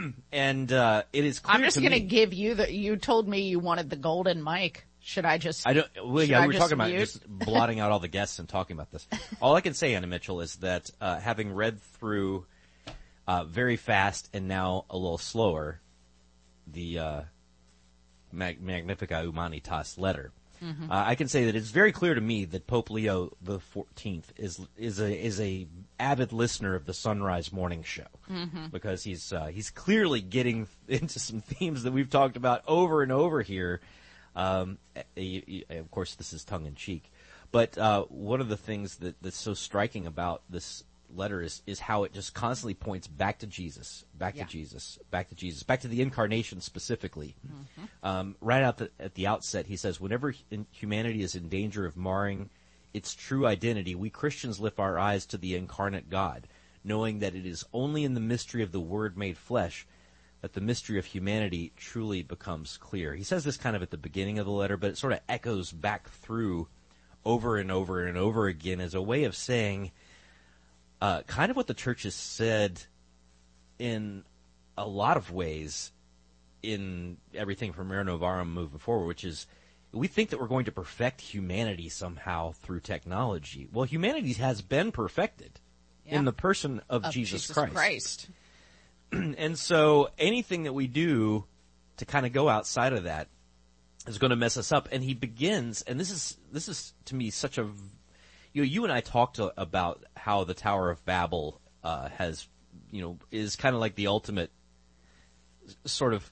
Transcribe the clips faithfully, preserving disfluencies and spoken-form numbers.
and uh, it is clear I'm just to going to me, give you the, you told me you wanted the golden mic. Should I just, I don't, well, yeah, I we were just talking about mute? just blotting out all the guests and talking about this. All I can say, Anna Mitchell, is that uh, having read through uh, very fast and now a little slower the uh, Mag- Magnificat Humanitas letter, Mm-hmm. uh, I can say that it's very clear to me that Pope Leo the fourteenth is is a is a avid listener of the Sunrise Morning Show, Mm-hmm. because he's uh, he's clearly getting into some themes that we've talked about over and over here. Um, y- y- of course, this is tongue in cheek, but uh, one of the things that, that's so striking about this letter is is how it just constantly points back to Jesus, back Yeah. to Jesus, back to Jesus, back to the incarnation specifically. Mm-hmm. Um, right out the, at the outset, he says, whenever in, humanity is in danger of marring its true identity, we Christians lift our eyes to the incarnate God, knowing that it is only in the mystery of the Word made flesh that the mystery of humanity truly becomes clear. He says this kind of at the beginning of the letter, but it sort of echoes back through over and over and over again as a way of saying uh, kind of what the church has said in a lot of ways in everything from Rerum Novarum moving forward, which is we think that we're going to perfect humanity somehow through technology. Well, humanity has been perfected Yeah. in the person of, Of Jesus, Jesus Christ. Christ. And so anything that we do to kind of go outside of that is going to mess us up. And he begins, and this is this is to me such a, you know, you and I talked a, about how the Tower of Babel uh, has, you know, is kind of like the ultimate sort of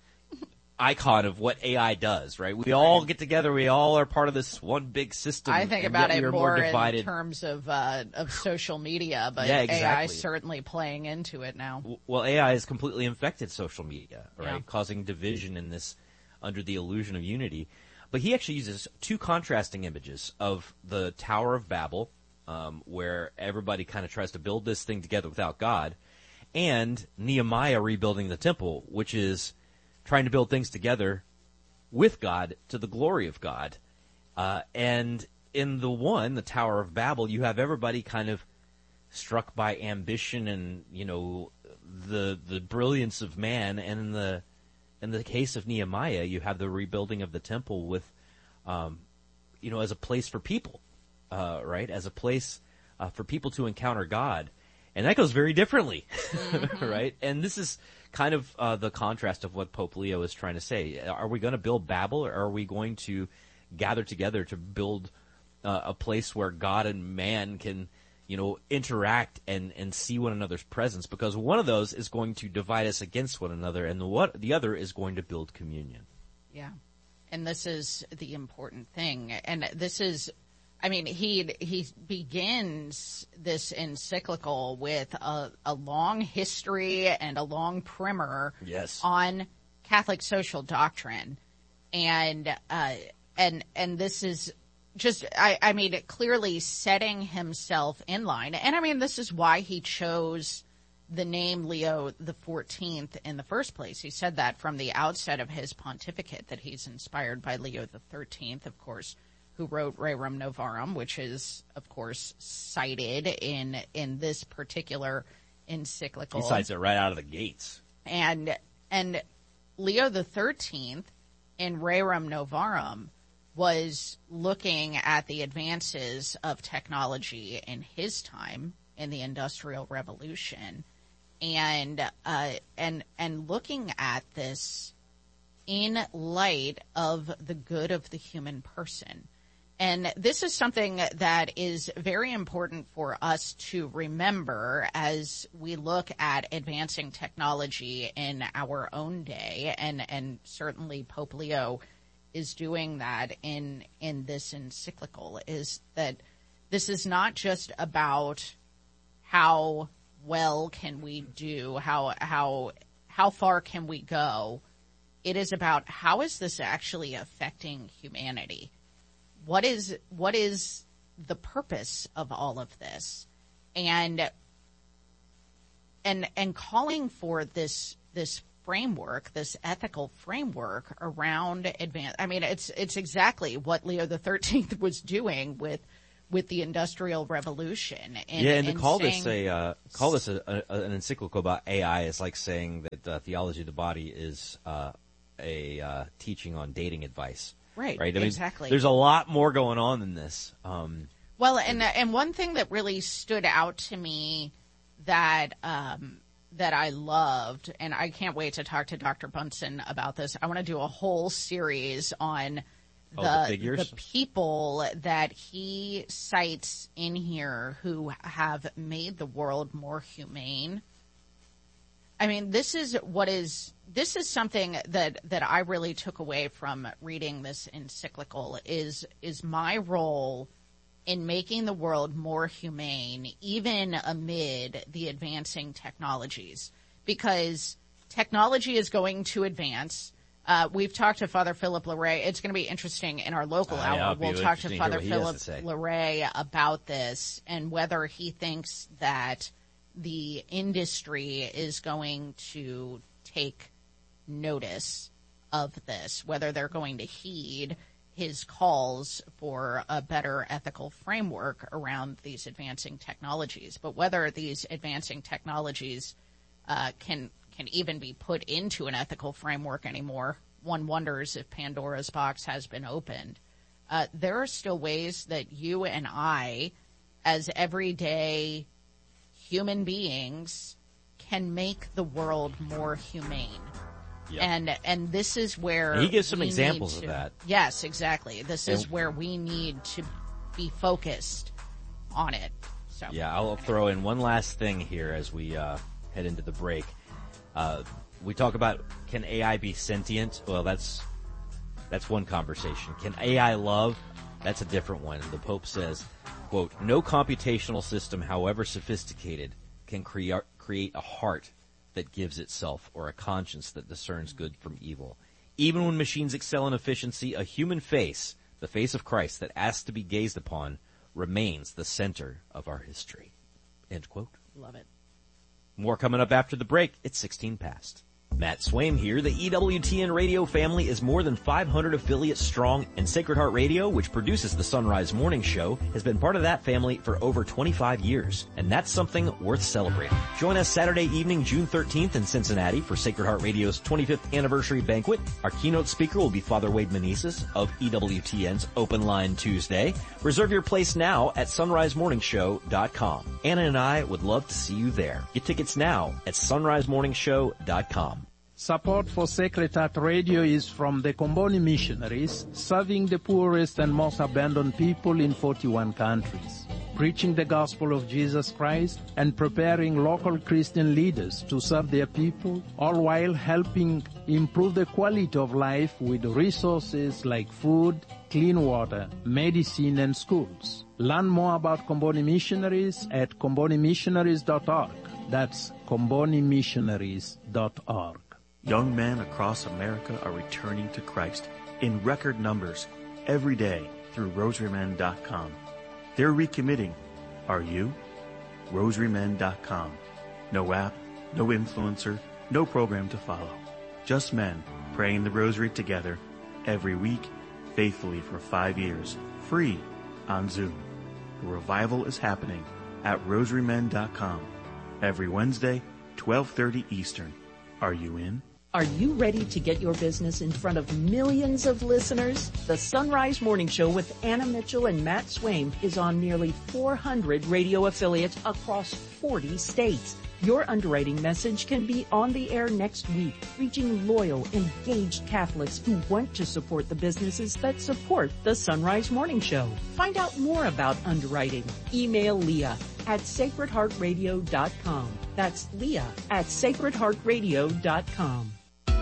icon of what A I does, right? We all get together, we all are part of this one big system. I think and about yet it we are more, more divided. in terms of uh, of social media, but Yeah, A I exactly. is certainly playing into it now. Well, A I has completely infected social media, right? Yeah. Causing division in this, under the illusion of unity. But he actually uses two contrasting images of the Tower of Babel, um, where everybody kind of tries to build this thing together without God, and Nehemiah rebuilding the temple, which is trying to build things together with God to the glory of God. Uh, and in the one, the Tower of Babel, you have everybody kind of struck by ambition and, you know, the the brilliance of man. And in the in the case of Nehemiah, you have the rebuilding of the temple with, um, you know, as a place for people, uh, right? As a place uh, for people to encounter God. And that goes very differently, mm-hmm. right? And this is kind of uh, the contrast of what Pope Leo is trying to say. Are we going to build Babel, or are we going to gather together to build uh, a place where God and man can, you know, interact and, and see one another's presence? Because one of those is going to divide us against one another, and the what the other is going to build communion. Yeah, and this is the important thing, and this is. I mean, he he begins this encyclical with a, a long history and a long primer yes. on Catholic social doctrine, and uh, and and this is just I, I mean clearly setting himself in line, and I mean this is why he chose the name Leo the fourteenth in the first place. He said that from the outset of his pontificate that he's inspired by Leo the thirteenth, of course, who wrote Rerum Novarum, which is, of course, cited in in this particular encyclical. He cites it right out of the gates. And and Leo the thirteenth in Rerum Novarum was looking at the advances of technology in his time in the Industrial Revolution, and uh, and and looking at this in light of the good of the human person. And this is something that is very important for us to remember as we look at advancing technology in our own day, and, and certainly Pope Leo is doing that in in this encyclical, is that this is not just about how well can we do, how how how far can we go. It is about how is this actually affecting humanity. What is what is the purpose of all of this, and and and calling for this this framework, this ethical framework around advance. I mean, it's it's exactly what Leo the thirteenth was doing with with the Industrial Revolution. And, yeah, and to and call saying, this a uh, call this a, a, an encyclical about A I is like saying that uh, theology of the body is uh, a uh, teaching on dating advice. Right, right. I mean, exactly. There's a lot more going on than this. Um, well, and and one thing that really stood out to me that um, that I loved, and I can't wait to talk to Doctor Bunson about this. I want to do a whole series on oh, the, the figures? the people that he cites in here who have made the world more humane. I mean, this is what is this is something that, that I really took away from reading this encyclical is is my role in making the world more humane, even amid the advancing technologies, because technology is going to advance. Uh, we've talked to Father Philip Larray. It's going to be interesting in our local uh, hour. yeah, we'll really talk to to Father Philip to Larray about this and whether he thinks that the industry is going to take notice of this, whether they're going to heed his calls for a better ethical framework around these advancing technologies, but whether these advancing technologies uh, can can even be put into an ethical framework anymore. One wonders if Pandora's box has been opened. Uh, there are still ways that you and I, as everyday human beings, can make the world more humane. Yep. And and this is where and he gives some we examples need of to, that. Yes, exactly. This and, is where we need to be focused on it. So yeah, I'll throw in one last thing here as we uh, head into the break. Uh, we talk about, can A I be sentient? Well, that's that's one conversation. Can A I love? That's a different one. The Pope says, quote, "No computational system, however sophisticated, can crea- create a heart that gives itself, or a conscience that discerns good from evil. Even when machines excel in efficiency, a human face, the face of Christ that asks to be gazed upon, remains the center of our history." End quote. Love it. More coming up after the break. It's sixteen past. Matt Swaim here. The E W T N radio family is more than five hundred affiliates strong, and Sacred Heart Radio, which produces the Sunrise Morning Show, has been part of that family for over twenty-five years, and that's something worth celebrating. Join us Saturday evening, June thirteenth in Cincinnati for Sacred Heart Radio's twenty-fifth anniversary banquet. Our keynote speaker will be Father Wade Meneses of E W T N's Open Line Tuesday. Reserve your place now at sunrise morning show dot com. Anna and I would love to see you there. Get tickets now at sunrise morning show dot com. Support for Sacred Heart Radio is from the Comboni Missionaries, serving the poorest and most abandoned people in forty-one countries, preaching the gospel of Jesus Christ and preparing local Christian leaders to serve their people, all while helping improve the quality of life with resources like food, clean water, medicine, and schools. Learn more about Comboni Missionaries at comboni missionaries dot org. That's comboni missionaries dot org. Young men across America are returning to Christ in record numbers every day through rosary men dot com. They're recommitting. Are you? rosary men dot com. No app, no influencer, no program to follow. Just men praying the rosary together every week, faithfully for five years, free on Zoom. The revival is happening at rosary men dot com every Wednesday, twelve thirty Eastern. Are you in? Are you ready to get your business in front of millions of listeners? The Sunrise Morning Show with Anna Mitchell and Matt Swaim is on nearly four hundred radio affiliates across forty states. Your underwriting message can be on the air next week, reaching loyal, engaged Catholics who want to support the businesses that support the Sunrise Morning Show. Find out more about underwriting. Email Leah at sacred heart radio dot com. That's Leah at sacred heart radio dot com.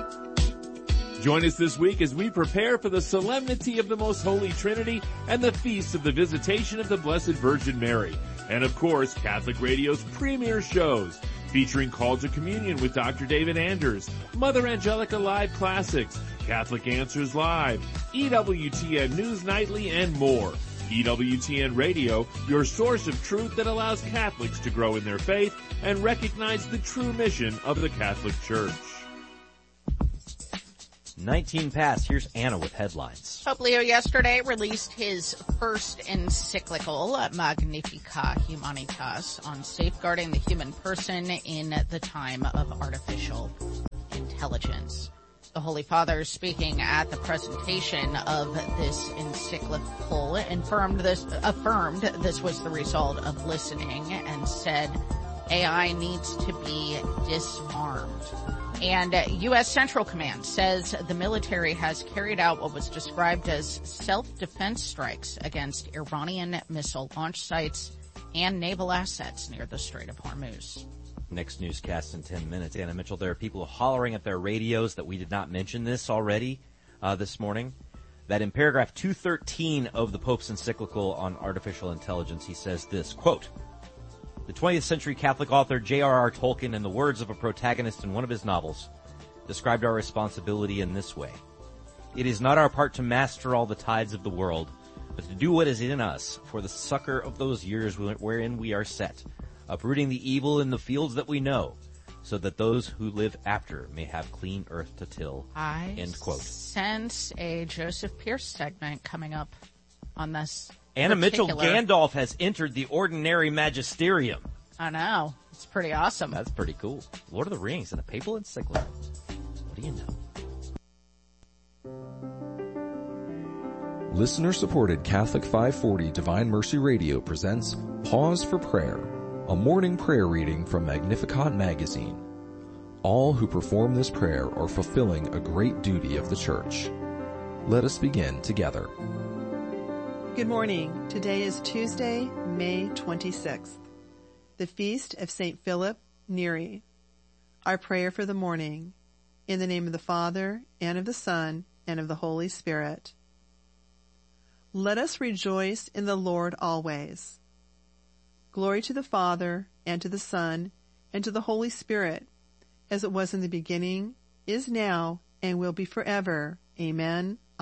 Join us this week as we prepare for the solemnity of the Most Holy Trinity and the Feast of the Visitation of the Blessed Virgin Mary. And of course, Catholic Radio's premier shows, featuring Call to Communion with Doctor David Anders, Mother Angelica Live Classics, Catholic Answers Live, E W T N News Nightly, and more. E W T N Radio, your source of truth that allows Catholics to grow in their faith and recognize the true mission of the Catholic Church. nineteen past. Here's Anna with headlines. Pope Leo yesterday released his first encyclical, Magnificat Humanitas, on safeguarding the human person in the time of artificial intelligence. The Holy Father, speaking at the presentation of this encyclical, affirmed this, affirmed this was the result of listening and said A I needs to be disarmed. And U S Central Command says the military has carried out what was described as self-defense strikes against Iranian missile launch sites and naval assets near the Strait of Hormuz. Next newscast in ten minutes. Anna Mitchell, there are people hollering at their radios that we did not mention this already uh, this morning, that in paragraph two thirteen of the Pope's encyclical on artificial intelligence, he says this, quote, "The twentieth century Catholic author J R R Tolkien, in the words of a protagonist in one of his novels, described our responsibility in this way. It is not our part to master all the tides of the world, but to do what is in us for the succor of those years wherein we are set, uprooting the evil in the fields that we know, so that those who live after may have clean earth to till." I End quote. sense a Joseph Pierce segment coming up on this. Anna Mitchell, particular- Gandalf has entered the ordinary magisterium. I know. It's pretty awesome. That's pretty cool. Lord of the Rings and a papal encyclical. What do you know? Listener-supported Catholic five forty Divine Mercy Radio presents Pause for Prayer, a morning prayer reading from Magnificat magazine. All who perform this prayer are fulfilling a great duty of the Church. Let us begin together. Good morning. Today is Tuesday, May twenty-sixth, the feast of Saint Philip Neri. Our prayer for the morning. In the name of the Father, and of the Son, and of the Holy Spirit. Let us rejoice in the Lord always. Glory to the Father, and to the Son, and to the Holy Spirit, as it was in the beginning, is now, and will be forever. Amen.